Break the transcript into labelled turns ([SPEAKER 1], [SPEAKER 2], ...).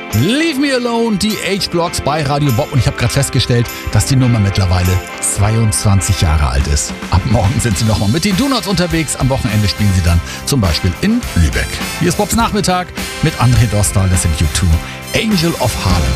[SPEAKER 1] Leave Me Alone, die H-Blocks bei Radio Bob. Und ich habe gerade festgestellt, dass die Nummer mittlerweile 22 Jahre alt ist. Ab morgen sind sie nochmal mit den Do-Nots unterwegs. Am Wochenende spielen sie dann zum Beispiel in Lübeck. Hier ist Bobs Nachmittag mit André Dostal, das sind U2, Angel of Harlem.